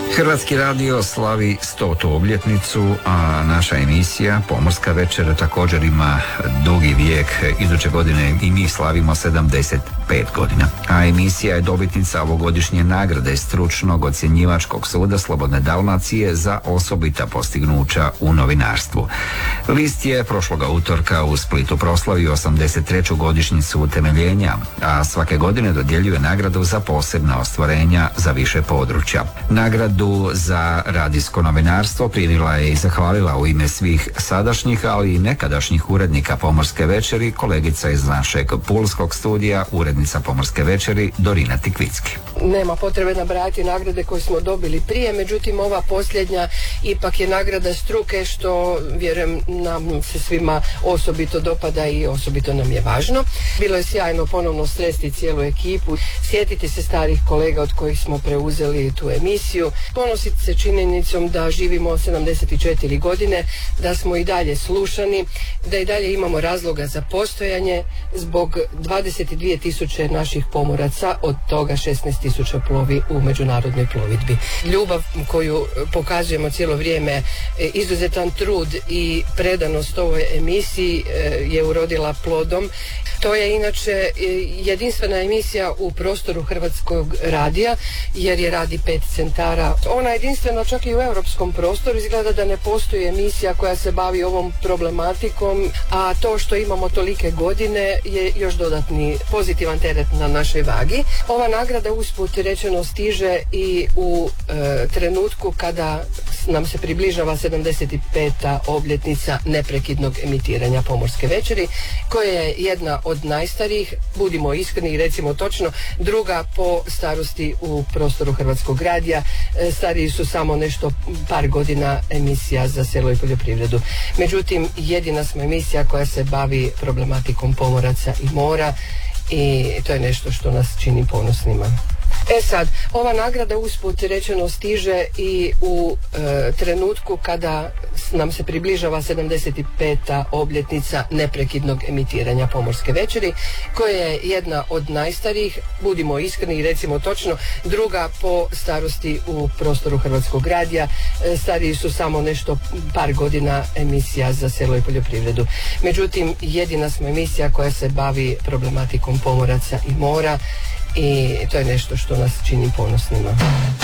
Hrvatski radio slavi 100. obljetnicu, a naša emisija Pomorska večer također ima dugi vijek. Iduće godine i mi slavimo 75 godina. A emisija je dobitnica ovogodišnje nagrade stručnog ocjenjivačkog suda Slobodne Dalmacije za osobita postignuća u novinarstvu. List je prošloga utorka u Splitu proslavio 83. godišnjicu utemeljenja, a svake godine dodjeljuje nagradu za posebna ostvarenja za više područja. Nagradu za radijsko novinarstvo primila je i zahvalila u ime svih sadašnjih, ali i nekadašnjih urednika Pomorske večeri kolegica iz našeg pulskog studija, urednica Pomorske večeri Dorina Tikvicki. Nema potrebe nabrajati nagrade koje smo dobili prije, međutim ova posljednja ipak je nagrada struke, što vjerujem nam se svima osobito dopada i osobito nam je važno. Bilo je sjajno ponovno sresti cijelu ekipu, sjetiti se starih kolega od kojih smo preuzeli tu emisiju, ponositi se činjenicom da živimo 74 godine, da smo i dalje slušani, da i dalje imamo razloga za postojanje zbog 22.000 naših pomoraca, od toga 16.000 plovi u međunarodnoj plovidbi. Ljubav koju pokazujemo cijelo vrijeme, izuzetan trud i predanost ovoj emisiji je urodila plodom. To je inače jedinstvena emisija u prostoru Hrvatskog radija, jer je radi 5 centara. Ona je jedinstvena čak i u europskom prostoru. Izgleda da ne postoji emisija koja se bavi ovom problematikom, a to što imamo tolike godine je još dodatni pozitivan teret na našoj vagi. Ova nagrada usput rečeno stiže i u trenutku kada nam se približava 75. obljetnica neprekidnog emitiranja Pomorske večeri, koja je jedna od najstarijih, budimo iskreni i recimo točno, druga po starosti u prostoru Hrvatskog radija. Stariji su samo nešto par godina emisija za selo i poljoprivredu. Međutim, jedina smo emisija koja se bavi problematikom pomoraca i mora, i to je nešto što nas čini ponosnima. Sad, ova nagrada usput rečeno stiže i u trenutku kada nam se približava 75. obljetnica neprekidnog emitiranja Pomorske večeri, koja je jedna od najstarijih, budimo iskreni i recimo točno, druga po starosti u prostoru Hrvatskog radija. Stariji su samo nešto par godina emisija za selo i poljoprivredu. Međutim, jedina smo emisija koja se bavi problematikom pomoraca i mora, i to je nešto što nas čini ponosnima.